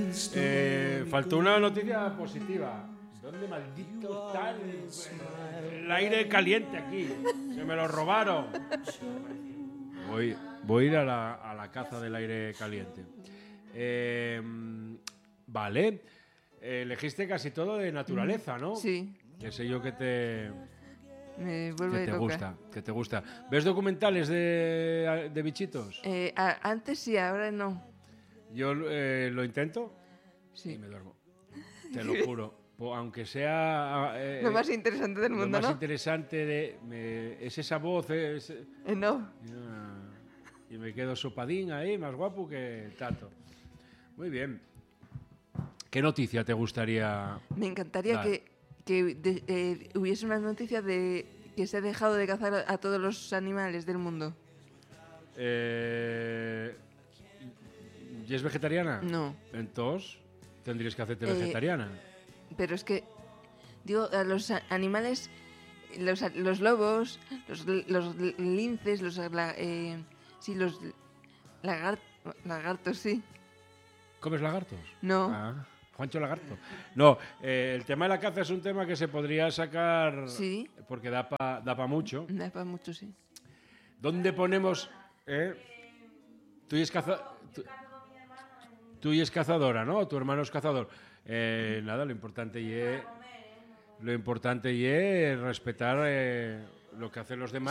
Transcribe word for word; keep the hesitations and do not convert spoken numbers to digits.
Eh, faltó una noticia positiva. ¿Dónde maldito está el, el aire caliente aquí? Se me lo robaron. Voy, voy a ir a la, a la caza del aire caliente. Eh, vale. Eh, elegiste casi todo de naturaleza, ¿no? Sí. Que sé yo que te, Me vuelve que te loca. gusta, que te gusta. ¿Ves documentales de, de bichitos? Eh, a- antes sí, ahora no. Yo eh, lo intento Sí. y me duermo. Te lo juro. Po- Aunque sea eh, Lo más interesante del lo mundo, más ¿no? interesante de, me- es esa voz. Es, Eh, no. y me quedo sopadín ahí, más guapo que Tato. Muy bien. ¿Qué noticia te gustaría? Me encantaría Dar. que, que de- eh, hubiese una noticia de que se ha dejado de cazar a, a todos los animales del mundo. Eh, ¿Y es vegetariana? No. Entonces, tendrías que hacerte Eh, vegetariana. Pero es que, digo, a los a- animales, los, a- los lobos, los, los linces, los, la- eh, sí, los lagar- lagartos, sí. ¿Comes lagartos? No. Ah, Juancho Lagarto. No, eh, el tema de la caza es un tema que se podría sacar Sí. porque da para da pa mucho. Da para mucho, sí. ¿Dónde ponemos? Eh? Tú y es caza... tú, tú y es cazadora, ¿no? Tu hermano es cazador. Eh, nada, lo importante y es lo importante y es respetar eh, lo que hacen los demás.